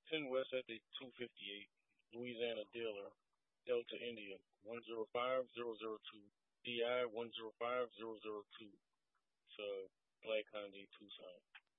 10 West at the 258, Louisiana dealer, Delta India 105002, DI 105002. It's Black Hyundai Tucson.